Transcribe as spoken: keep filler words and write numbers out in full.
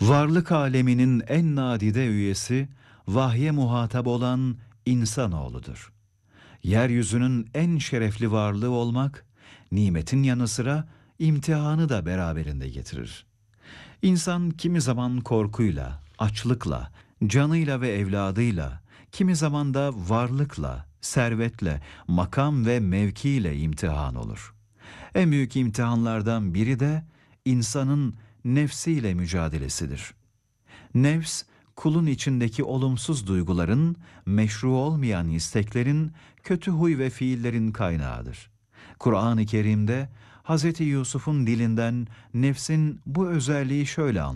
Varlık aleminin en nadide üyesi, vahye muhatap olan insanoğludur. Yeryüzünün en şerefli varlığı olmak, nimetin yanı sıra imtihanı da beraberinde getirir. İnsan kimi zaman korkuyla, açlıkla, canıyla ve evladıyla, kimi zaman da varlıkla, servetle, makam ve mevkiyle imtihan olur. En büyük imtihanlardan biri de insanın nefsiyle mücadelesidir. Nefs, kulun içindeki olumsuz duyguların, meşru olmayan isteklerin, kötü huy ve fiillerin kaynağıdır. Kur'an-ı Kerim'de Hz. Yusuf'un dilinden nefsin bu özelliği şöyle anlatılmıştır.